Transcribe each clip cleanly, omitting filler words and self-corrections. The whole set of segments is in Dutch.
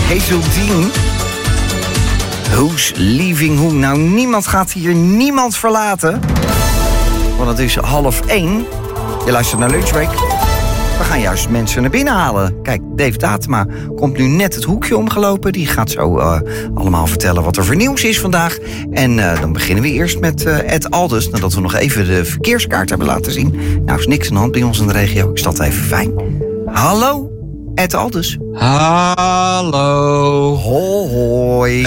Hazeldine. Who's leaving who? Nou, niemand gaat hier niemand verlaten. Want het is 12:30. Je luistert naar Lunchbreak. We gaan juist mensen naar binnen halen. Kijk, Dave Datema komt nu net het hoekje omgelopen. Die gaat zo allemaal vertellen wat er voor nieuws is vandaag. En dan beginnen we eerst met Ed Aldus. Nadat we nog even de verkeerskaart hebben laten zien. Nou, is niks aan de hand bij ons in de regio. Ik stad even fijn. Hallo, Ed Aldus. Hallo. Hoi.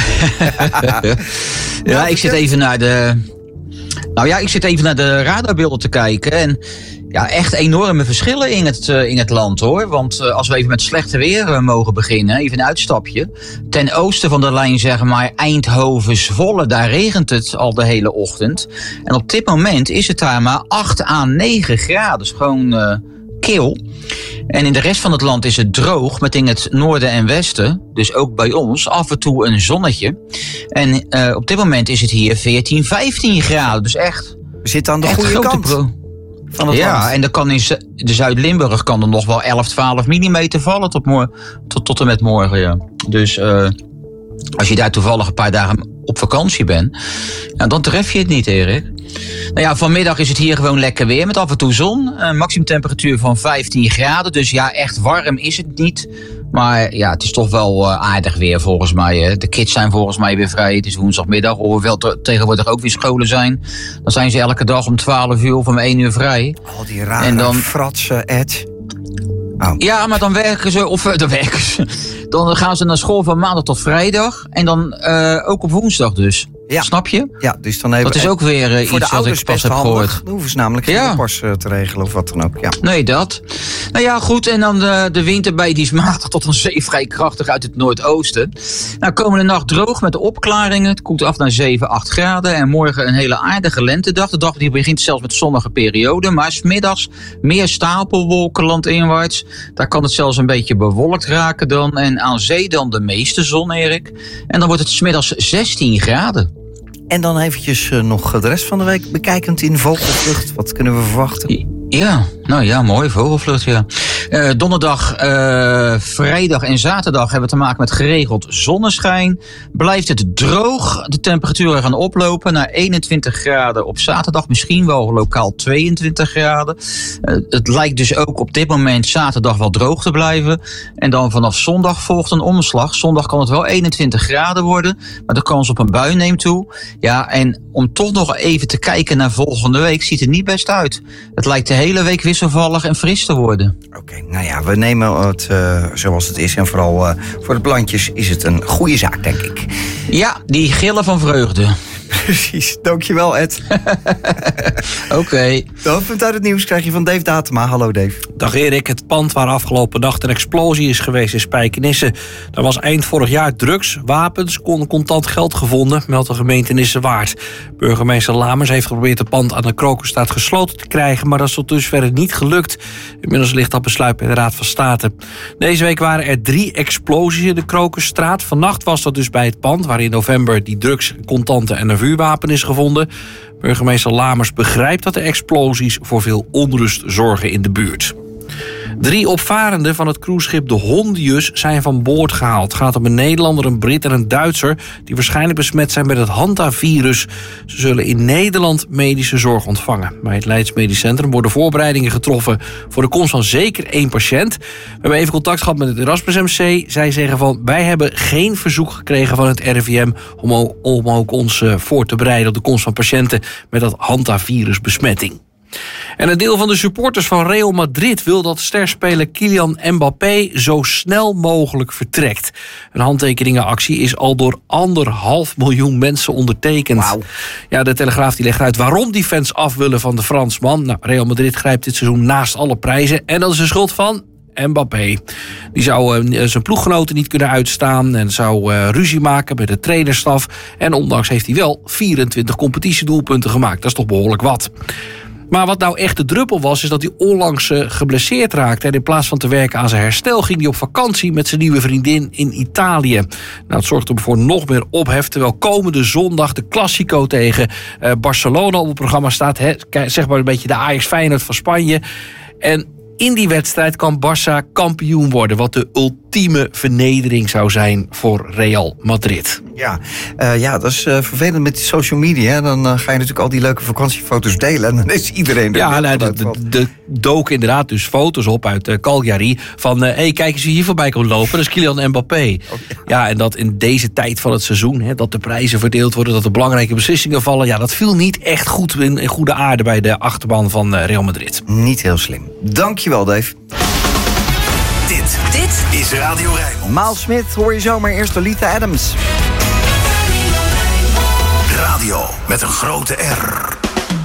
Ja, ik zit even naar de... Nou ja, ik zit even naar de radarbeelden te kijken. En ja, echt enorme verschillen in het land, hoor. Want als we even met slechte weer mogen beginnen, even een uitstapje. Ten oosten van de lijn, zeg maar, Eindhoven-Zwolle, daar regent het al de hele ochtend. En op dit moment is het daar maar 8 à 9 graden. Dus gewoon kil. En in de rest van het land is het droog, met in het noorden en westen, dus ook bij ons, af en toe een zonnetje. En op dit moment is het hier 14, 15 graden. Dus echt... We zitten aan de goede kant van het land. En dan kan in de Zuid-Limburg kan er nog wel 11, 12 millimeter vallen tot en met morgen. Ja. Dus als je daar toevallig een paar dagen op vakantie bent, dan tref je het niet, Erik. Nou ja, vanmiddag is het hier gewoon lekker weer met af en toe zon. Maximumtemperatuur van 15 graden. Dus ja, echt warm is het niet. Maar ja, het is toch wel aardig weer volgens mij. Hè. De kids zijn volgens mij weer vrij. Het is woensdagmiddag. Hoewel tegenwoordig ook weer scholen zijn. Dan zijn ze elke dag om 12 uur of om 1 uur vrij. Al die rare fratsen, Ed. Oh. Ja, maar dan werken ze. Dan gaan ze naar school van maandag tot vrijdag. En dan ook op woensdag dus. Ja. Snap je? Ja, dus dan hebben dat is ook weer iets wat ik pas heb gehoord. Dan hoeven ze namelijk geen pas te regelen of wat dan ook. Ja. Nee, dat. Nou ja, goed. En dan de wind erbij, die is matig tot een zee vrij krachtig uit het noordoosten. Nou, komende nacht droog met de opklaringen. Het koelt af naar 7, 8 graden. En morgen een hele aardige lentedag. De dag die begint zelfs met zonnige periode. Maar 's middags meer stapelwolken landinwaarts. Daar kan het zelfs een beetje bewolkt raken dan. En aan zee dan de meeste zon, Erik. En dan wordt het 's middags 16 graden. En dan eventjes nog de rest van de week bekijkend in Vogelvlucht. Wat kunnen we verwachten? Ja, nou ja, mooi, Vogelvlucht, ja. Donderdag, vrijdag en zaterdag hebben we te maken met geregeld zonneschijn. Blijft het droog. De temperaturen gaan oplopen naar 21 graden op zaterdag. Misschien wel lokaal 22 graden. Het lijkt dus ook op dit moment zaterdag wel droog te blijven. En dan vanaf zondag volgt een omslag. Zondag kan het wel 21 graden worden. Maar de kans op een bui neemt toe. Ja, en om toch nog even te kijken naar volgende week, ziet het niet best uit. Het lijkt de hele week wisselvallig en fris te worden. Oké, nou ja, we nemen het zoals het is. En vooral voor de plantjes is het een goede zaak, denk ik. Ja, die gillen van vreugde. Precies, dankjewel Ed. Oké. De hoofdpunt uit het nieuws krijg je van Dave Datema. Hallo Dave. Dag Erik, het pand waar afgelopen nacht een explosie is geweest in Spijkenisse. Daar was eind vorig jaar drugs, wapens, contant geld gevonden, meldt de gemeente Nissewaard. Burgemeester Lamers heeft geprobeerd het pand aan de Krokusstraat gesloten te krijgen, maar dat is tot dusver niet gelukt. Inmiddels ligt dat besluit bij de Raad van State. Deze week waren er 3 explosies in de Krokusstraat. Vannacht was dat dus bij het pand waar in november die drugs, contanten en een vuurwapen is gevonden. Burgemeester Lamers begrijpt dat de explosies voor veel onrust zorgen in de buurt. 3 opvarenden van het cruiseschip de Hondius zijn van boord gehaald. Het gaat om een Nederlander, een Brit en een Duitser die waarschijnlijk besmet zijn met het hantavirus. Ze zullen in Nederland medische zorg ontvangen. Bij het Leids Medisch Centrum worden voorbereidingen getroffen voor de komst van zeker 1 patiënt. We hebben even contact gehad met het Erasmus MC. Zij zeggen van, wij hebben geen verzoek gekregen van het RIVM om ook ons voor te bereiden op de komst van patiënten met dat hantavirusbesmetting. En een deel van de supporters van Real Madrid wil dat sterspeler Kylian Mbappé zo snel mogelijk vertrekt. Een handtekeningenactie is al door 1,5 miljoen mensen ondertekend. Wow. Ja, de Telegraaf die legt uit waarom die fans af willen van de Fransman. Nou, Real Madrid grijpt dit seizoen naast alle prijzen. En dat is de schuld van Mbappé. Die zou zijn ploeggenoten niet kunnen uitstaan en zou ruzie maken met de trainerstaf. En ondanks heeft hij wel 24 competitiedoelpunten gemaakt. Dat is toch behoorlijk wat. Maar wat nou echt de druppel was, is dat hij onlangs geblesseerd raakte. En in plaats van te werken aan zijn herstel ging hij op vakantie met zijn nieuwe vriendin in Italië. Nou, het zorgt er voor nog meer ophef. Terwijl komende zondag de Classico tegen Barcelona op het programma staat. Zeg maar een beetje de Ajax Feyenoord van Spanje. En in die wedstrijd kan Barça kampioen worden, wat de ultieme vernedering zou zijn voor Real Madrid. Ja, dat is vervelend met die social media. Dan ga je natuurlijk al die leuke vakantiefoto's delen. En dan is iedereen de dook inderdaad dus foto's op uit Cagliari. Van, kijk eens wie hier voorbij komt lopen. Dat is Kylian Mbappé. Ja, en dat in deze tijd van het seizoen, dat de prijzen verdeeld worden, dat er belangrijke beslissingen vallen. Ja, dat viel niet echt goed in goede aarde bij de achterban van Real Madrid. Niet heel slim. Dankjewel, Dave. Dit is Radio Rijnmond. Maal Smit hoor je zomaar eerst Lolita Adams. Radio met een grote R.